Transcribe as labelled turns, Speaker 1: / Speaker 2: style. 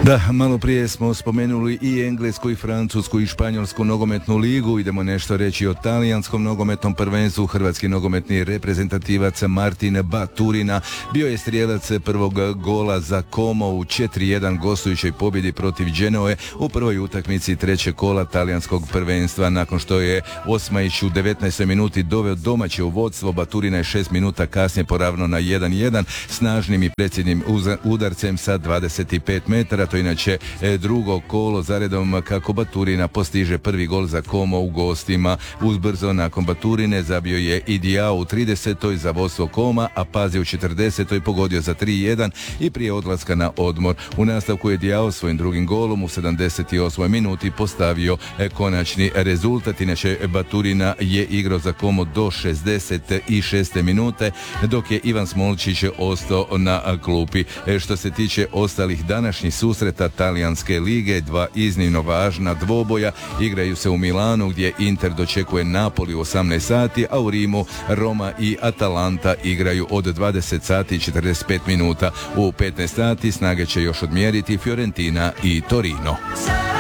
Speaker 1: Da, malo prije smo spomenuli i englesku i francusku i španjolsku nogometnu ligu. Idemo nešto reći o talijanskom nogometnom prvenstvu. Hrvatski nogometni reprezentativac Martin Baturina bio je strijelac prvog gola za Como u 4-1 gostujućoj pobjedi protiv Genoe u prvoj utakmici trećeg kola talijanskog prvenstva. Nakon što je Osmajić u 19. minuti doveo domaće u vodstvo, Baturina je 6 minuta kasnije poravnao na 1-1 snažnim i precidnim udarcem sa 25 metara. To je inače drugo kolo zaredom kako Baturina postiže prvi gol za Como u gostima. Uzbrzo nakon Baturine zabio je i Diao u 30. za vodstvo Koma, a Pazi u 40. pogodio za 3-1 i prije odlaska na odmor. U nastavku je Diao svojim drugim golom u 78. minuti postavio konačni rezultat. Inače Baturina je igrao za Como do 66. minute, dok je Ivan Smolčić ostao na klupi. Što se tiče ostalih današnjih susreta talijanske lige, dva iznimno važna dvoboja igraju se u Milanu gdje Inter dočekuje Napoli u 18 sati, a u Rimu Roma i Atalanta igraju od 20 sati i 45 minuta. U 15 sati snage će još odmjeriti Fiorentina i Torino.